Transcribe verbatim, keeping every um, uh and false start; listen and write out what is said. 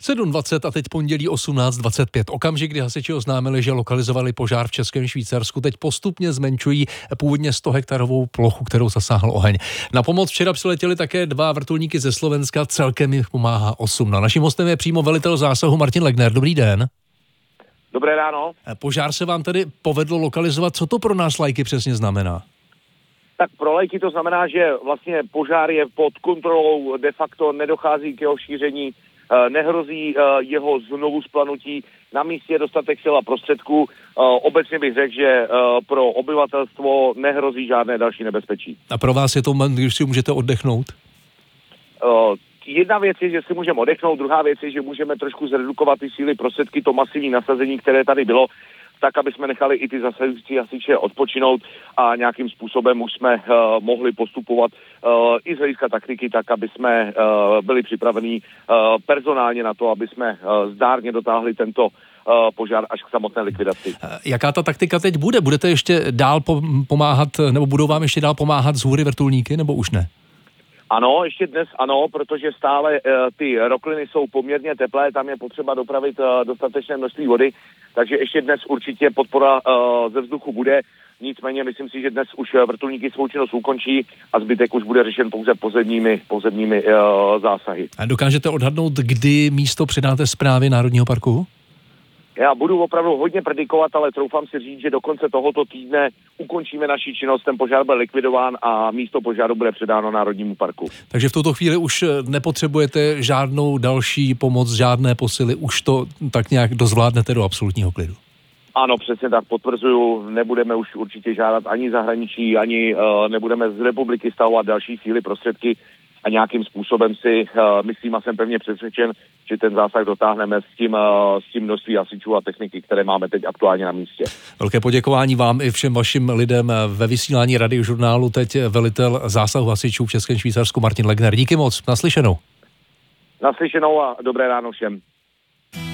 sedm dvacet a teď pondělí osmnáct dvacet pět. Okamžik, kdy hasiči oznámili, že lokalizovali požár v Českém Švýcarsku, teď postupně zmenšují původně sto hektarovou plochu, kterou zasáhl oheň. Na pomoc včera přiletěli také dva vrtulníky ze Slovenska, celkem jich pomáhá osm. Na naším hostem je přímo velitel zásahu Martin Legner. Dobrý den. Dobré ráno. Požár se vám tedy povedlo lokalizovat. Co to pro nás lajky přesně znamená? Tak pro lajky to znamená, že vlastně požár je pod kontrolou, de facto nedochází k jeho šíření, nehrozí jeho znovu splanutí, na místě je dostatek sil a prostředků. Obecně bych řekl, že pro obyvatelstvo nehrozí žádné další nebezpečí. A pro vás je to moment, když si můžete oddechnout? Jedna věc je, že si můžeme oddechnout, druhá věc je, že můžeme trošku zredukovat ty síly prostředky, to masivní nasazení, které tady bylo, tak, aby jsme nechali i ty zasahující hasiče odpočinout a nějakým způsobem už jsme uh, mohli postupovat uh, i z hlediska taktiky, tak, aby jsme uh, byli připraveni uh, personálně na to, aby jsme uh, zdárně dotáhli tento uh, požár až k samotné likvidaci. Jaká ta taktika teď bude? Budete ještě dál pomáhat, nebo budou vám ještě dál pomáhat z hůry vrtulníky, nebo už ne? Ano, ještě dnes ano, protože stále uh, ty rokliny jsou poměrně teplé, tam je potřeba dopravit uh, dostatečné množství vody, takže ještě dnes určitě podpora uh, ze vzduchu bude. Nicméně myslím si, že dnes už vrtulníky svou činnost ukončí a zbytek už bude řešen pouze pozemními, pozemními uh, zásahy. A dokážete odhadnout, kdy místo předáte správě Národního parku? Já budu opravdu hodně predikovat, ale troufám si říct, že do konce tohoto týdne ukončíme naši činnost, ten požár byl likvidován a místo požáru bude předáno Národnímu parku. Takže v tuto chvíli už nepotřebujete žádnou další pomoc, žádné posily, už to tak nějak dozvládnete do absolutního klidu. Ano, přesně tak, potvrzuju, nebudeme už určitě žádat ani zahraničí, ani uh, nebudeme z republiky stahovat další síly, prostředky a nějakým způsobem si uh, myslím a jsem pevně přesvědčen, že ten zásah dotáhneme s tím, uh, s tím množství hasičů a techniky, které máme teď aktuálně na místě. Velké poděkování vám i všem vašim lidem ve vysílání Radiožurnálu, teď velitel zásahu hasičů v Českém Švýcarsku Martin Legner. Díky moc, naslyšenou. Naslyšenou a dobré ráno všem.